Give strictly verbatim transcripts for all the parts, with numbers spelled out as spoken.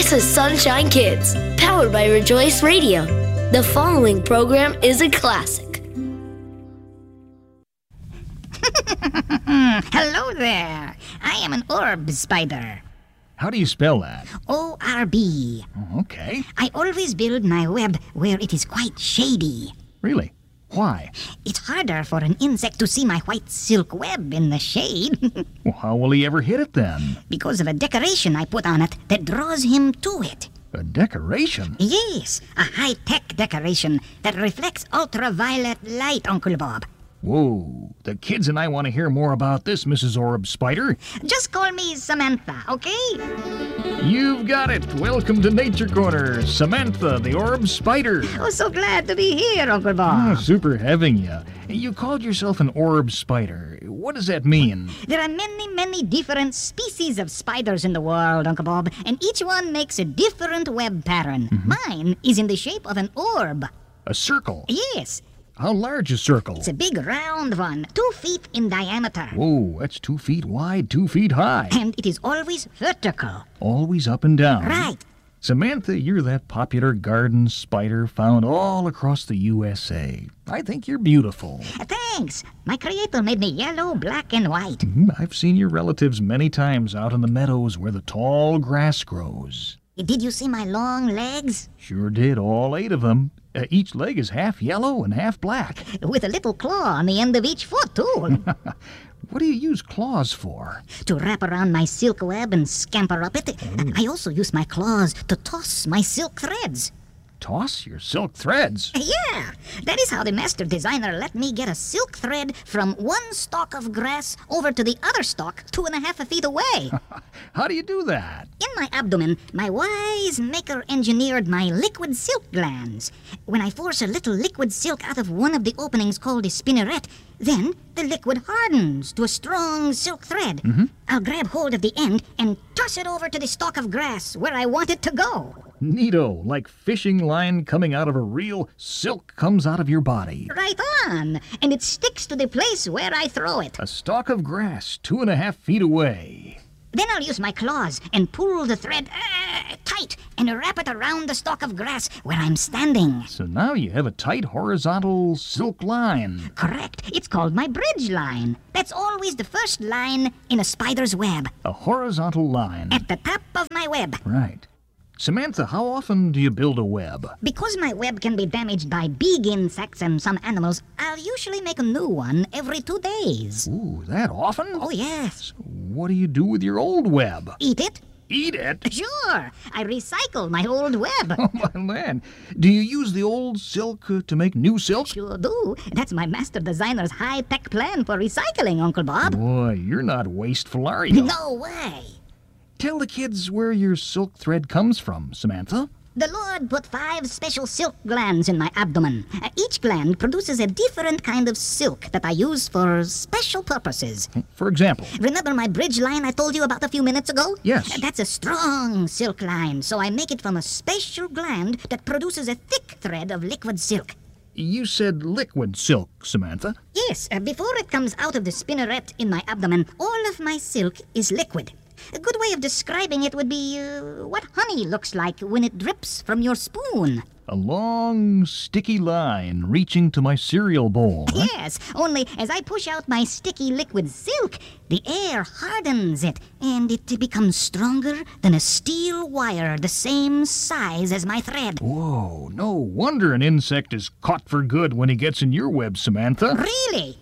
This is Sunshine Kids, powered by Rejoice Radio. The following program is a classic. Hello there. I am an orb spider. How do you spell that? O R B. Oh, okay. I always build my web where it is quite shady. Really? Why? It's harder for an insect to see my white silk web in the shade. Well, how will he ever hit it then? Because of a decoration I put on it that draws him to it. A decoration? Yes, a high-tech decoration that reflects ultraviolet light, Uncle Bob. Whoa, the kids and I want to hear more about this, Missus Orb Spider. Just call me Samantha, okay? You've got it. Welcome to Nature Corner, Samantha, the Orb Spider. Oh, so glad to be here, Uncle Bob. Oh, super having you. You called yourself an Orb Spider. What does that mean? There are many, many different species of spiders in the world, Uncle Bob, and each one makes a different web pattern. Mm-hmm. Mine is in the shape of an orb. A circle? Yes. How large a circle? It's a big round one, two feet in diameter. Whoa, that's two feet wide, two feet high. And it is always vertical. Always up and down. Right. Samantha, you're that popular garden spider found all across the U S A. I think you're beautiful. Thanks. My creator made me yellow, black, and white. Mm-hmm. I've seen your relatives many times out in the meadows where the tall grass grows. Did you see my long legs? Sure did, all eight of them. Uh, each leg is half yellow and half black. With a little claw on the end of each foot, too. What do you use claws for? To wrap around my silk web and scamper up it. Oh. I also use my claws to toss my silk threads. Toss your silk threads? Yeah, that is how the master designer let me get a silk thread from one stalk of grass over to the other stalk two and a half feet away. How do you do that? In my abdomen, my wise maker engineered my liquid silk glands. When I force a little liquid silk out of one of the openings called a spinneret, then the liquid hardens to a strong silk thread. Mm-hmm. I'll grab hold of the end and toss it over to the stalk of grass where I want it to go. Neato, like fishing line coming out of a reel, silk comes out of your body. Right on, and it sticks to the place where I throw it. A stalk of grass two and a half feet away. Then I'll use my claws and pull the thread uh, tight and wrap it around the stalk of grass where I'm standing. So now you have a tight horizontal silk line. Correct. It's called my bridge line. That's always the first line in a spider's web. A horizontal line. At the top of my web. Right. Samantha, how often do you build a web? Because my web can be damaged by big insects and some animals, I'll usually make a new one every two days. Ooh, that often? Oh, yes. So what do you do with your old web? Eat it. Eat it? Sure. I recycle my old web. Oh, my man. Do you use the old silk uh, to make new silk? Sure do. That's my master designer's high-tech plan for recycling, Uncle Bob. Boy, you're not wasteful, are you? No way. Tell the kids where your silk thread comes from, Samantha. The Lord put five special silk glands in my abdomen. Uh, each gland produces a different kind of silk that I use for special purposes. For example? Remember my bridge line I told you about a few minutes ago? Yes. Uh, that's a strong silk line, so I make it from a special gland that produces a thick thread of liquid silk. You said liquid silk, Samantha. Yes, uh, before it comes out of the spinneret in my abdomen, all of my silk is liquid. A good way of describing it would be uh, what honey looks like when it drips from your spoon. A long, sticky line reaching to my cereal bowl. Huh? Yes, only as I push out my sticky liquid silk, the air hardens it, and it becomes stronger than a steel wire the same size as my thread. Whoa, no wonder an insect is caught for good when he gets in your web, Samantha. Really?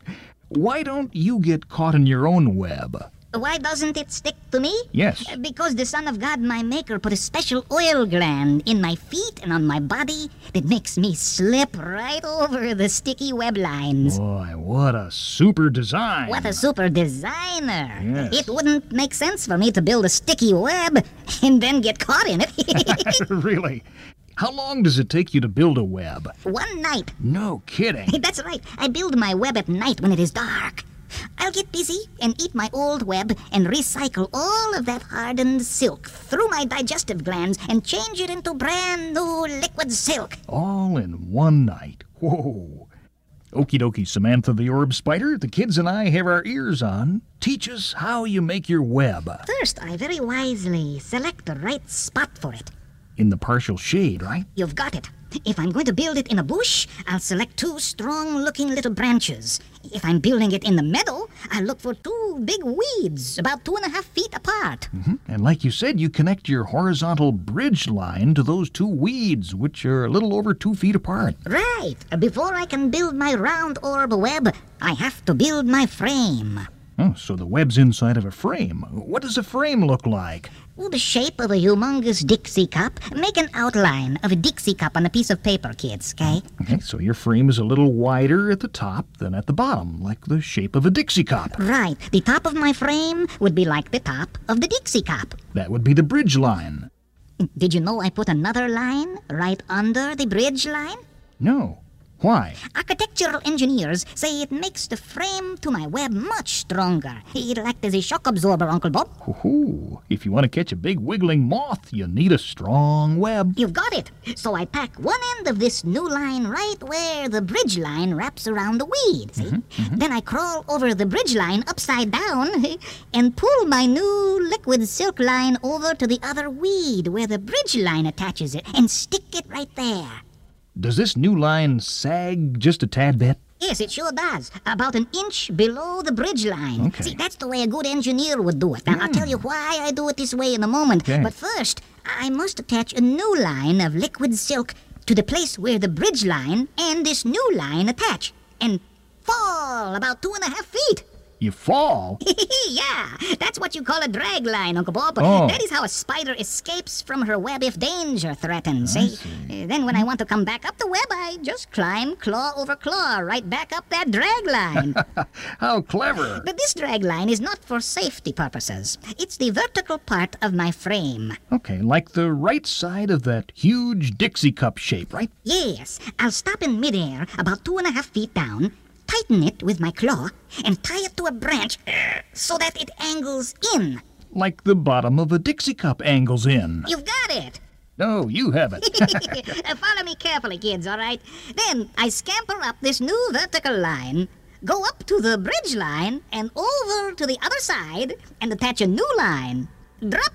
Why don't you get caught in your own web? Why doesn't it stick to me? Yes. Because the Son of God, my maker, put a special oil gland in my feet and on my body that makes me slip right over the sticky web lines. Boy, what a super design. What a super designer. Yes. It wouldn't make sense for me to build a sticky web and then get caught in it. Really? How long does it take you to build a web? One night. No kidding. That's right. I build my web at night when it is dark. I'll get busy and eat my old web and recycle all of that hardened silk through my digestive glands and change it into brand new liquid silk. All in one night. Whoa. Okie dokie, Samantha the Orb Spider. The kids and I have our ears on. Teach us how you make your web. First, I very wisely select the right spot for it. In the partial shade, right? You've got it. If I'm going to build it in a bush, I'll select two strong-looking little branches. If I'm building it in the meadow, I'll look for two big weeds, about two and a half feet apart. Mm-hmm. And like you said, you connect your horizontal bridge line to those two weeds, which are a little over two feet apart. Right. Before I can build my round orb web, I have to build my frame. Oh, so the web's inside of a frame. What does a frame look like? Well, the shape of a humongous Dixie cup. Make an outline of a Dixie cup on a piece of paper, kids, okay? Okay, so your frame is a little wider at the top than at the bottom, like the shape of a Dixie cup. Right. The top of my frame would be like the top of the Dixie cup. That would be the bridge line. Did you know I put another line right under the bridge line? No. Why? Architectural engineers say it makes the frame to my web much stronger. It'll act as a shock absorber, Uncle Bob. Hoo-hoo. If you want to catch a big wiggling moth, you need a strong web. You've got it. So I pack one end of this new line right where the bridge line wraps around the weed, see? Mm-hmm, mm-hmm. Then I crawl over the bridge line upside down and pull my new liquid silk line over to the other weed where the bridge line attaches it and stick it right there. Does this new line sag just a tad bit? Yes, it sure does. About an inch below the bridge line. Okay. See, that's the way a good engineer would do it. Now, mm. I'll tell you why I do it this way in a moment. Okay. But first, I must attach a new line of liquid silk to the place where the bridge line and this new line attach and fall about two and a half feet. You fall? Yeah, that's what you call a drag line, Uncle Bob. Oh. That is how a spider escapes from her web if danger threatens, I see? see. Uh, then when I want to come back up the web, I just climb claw over claw right back up that drag line. How clever. But this drag line is not for safety purposes. It's the vertical part of my frame. Okay, like the right side of that huge Dixie cup shape, right? Yes, I'll stop in midair about two and a half feet down, tighten it with my claw, and tie it to a branch uh, so that it angles in. Like the bottom of a Dixie cup angles in. You've got it. No, you haven't. Uh, Follow me carefully, kids, all right? Then I scamper up this new vertical line, go up to the bridge line, and over to the other side, and attach a new line. Drop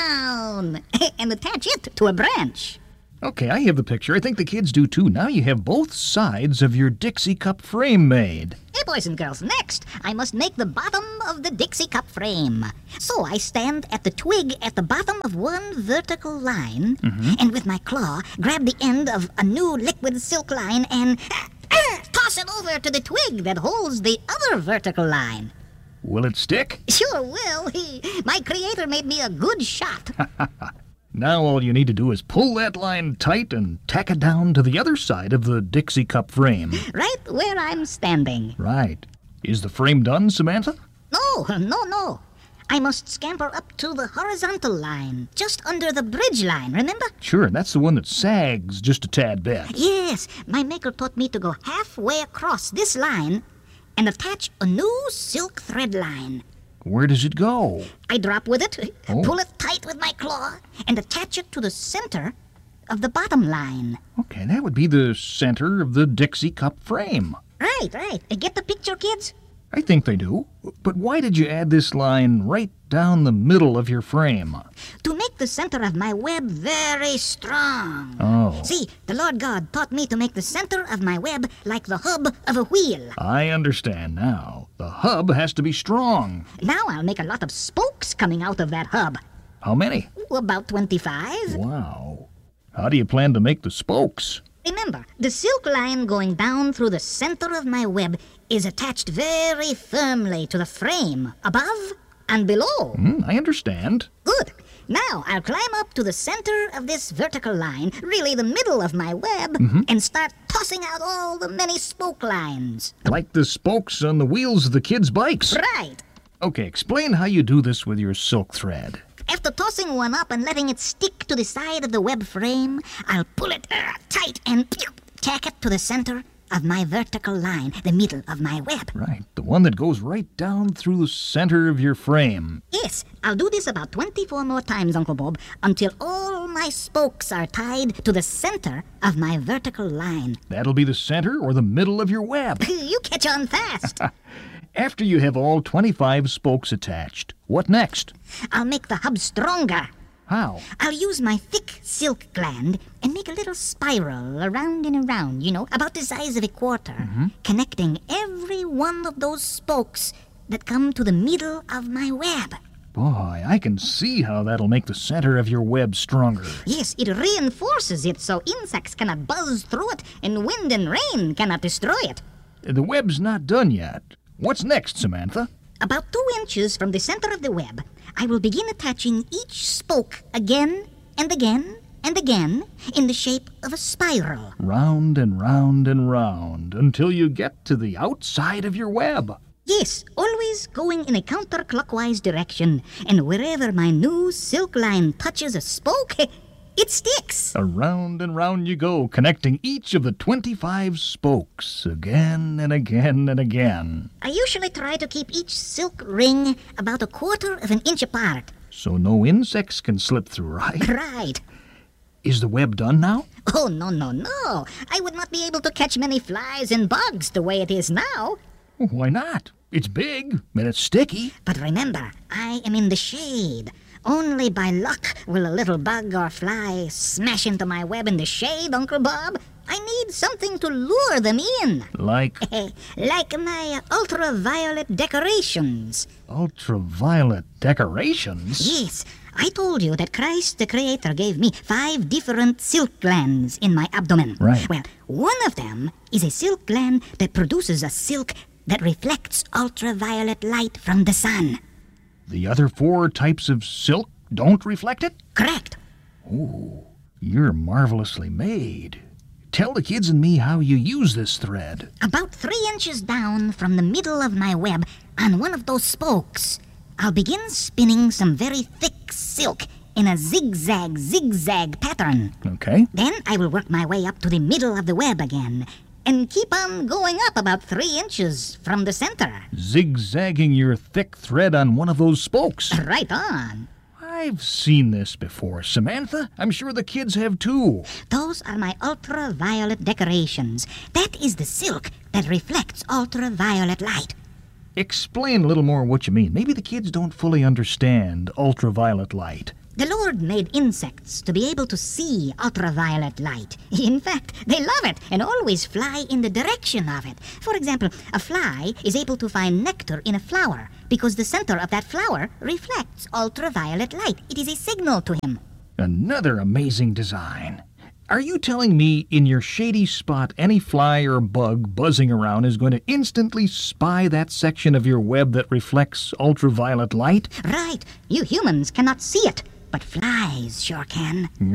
down, and attach it to a branch. Okay, I have the picture. I think the kids do too. Now you have both sides of your Dixie cup frame made. Hey, boys and girls, next, I must make the bottom of the Dixie cup frame. So I stand at the twig at the bottom of one vertical line, mm-hmm. and with my claw, grab the end of a new liquid silk line and uh, toss it over to the twig that holds the other vertical line. Will it stick? Sure will. My creator made me a good shot. Now all you need to do is pull that line tight and tack it down to the other side of the Dixie cup frame. Right where I'm standing. Right. Is the frame done, Samantha? No, no, no. I must scamper up to the horizontal line, just under the bridge line, remember? Sure, that's the one that sags just a tad bit. Yes, my maker taught me to go halfway across this line and attach a new silk thread line. Where does it go? I drop with it, oh. pull it tight with my claw, and attach it to the center of the bottom line. Okay, that would be the center of the Dixie cup frame. Right, right. Get the picture, kids? I think they do. But why did you add this line right down the middle of your frame? To make the center of my web very strong. Oh. See, the Lord God taught me to make the center of my web like the hub of a wheel. I understand now. The hub has to be strong. Now I'll make a lot of spokes coming out of that hub. How many? About twenty-five. Wow. How do you plan to make the spokes? Remember, the silk line going down through the center of my web is attached very firmly to the frame, above and below. Mm, I understand. Good. Now I'll climb up to the center of this vertical line, really the middle of my web, mm-hmm. and start tossing out all the many spoke lines. Like the spokes on the wheels of the kids' bikes. Right. Okay, explain how you do this with your silk thread. After tossing one up and letting it stick to the side of the web frame, I'll pull it uh, tight and pew, tack it to the center of my vertical line, the middle of my web. Right, the one that goes right down through the center of your frame. Yes, I'll do this about twenty-four more times, Uncle Bob, until all my spokes are tied to the center of my vertical line. That'll be the center or the middle of your web. You catch on fast. After you have all twenty-five spokes attached, what next? I'll make the hub stronger. How? I'll use my thick silk gland and make a little spiral around and around, you know, about the size of a quarter, Mm-hmm. connecting every one of those spokes that come to the middle of my web. Boy, I can see how that'll make the center of your web stronger. Yes, it reinforces it so insects cannot buzz through it and wind and rain cannot destroy it. The web's not done yet. What's next, Samantha? About two inches from the center of the web, I will begin attaching each spoke again and again and again in the shape of a spiral. Round and round and round until you get to the outside of your web. Yes, always going in a counterclockwise direction, and wherever my new silk line touches a spoke, it sticks. Around and round you go, connecting each of the twenty-five spokes again and again and again. I usually try to keep each silk ring about a quarter of an inch apart. So no insects can slip through, right? Right. Is the web done now? Oh, no, no, no. I would not be able to catch many flies and bugs the way it is now. Why not? It's big, and it's sticky. But remember, I am in the shade. Only by luck will a little bug or fly smash into my web in the shade, Uncle Bob. I need something to lure them in. Like Like my ultraviolet decorations. ultraviolet decorations? Yes, I told you that Christ the Creator gave me five different silk glands in my abdomen. Right. Well, one of them is a silk gland that produces a silk that reflects ultraviolet light from the sun. The other four types of silk don't reflect it? Correct. You're marvelously made. Tell the kids and me how you use this thread. About three inches down from the middle of my web on one of those spokes, I'll begin spinning some very thick silk in a zigzag, zigzag pattern. Okay. Then I will work my way up to the middle of the web again and keep on going up about three inches from the center. Zigzagging your thick thread on one of those spokes. Right on. I've seen this before, Samantha. I'm sure the kids have too. Those are my ultraviolet decorations. That is the silk that reflects ultraviolet light. Explain a little more what you mean. Maybe the kids don't fully understand ultraviolet light. The Lord made insects to be able to see ultraviolet light. In fact, they love it and always fly in the direction of it. For example, a fly is able to find nectar in a flower because the center of that flower reflects ultraviolet light. It is a signal to him. Another amazing design. Are you telling me in your shady spot any fly or bug buzzing around is going to instantly spy that section of your web that reflects ultraviolet light? Right. You humans cannot see it, but flies sure can.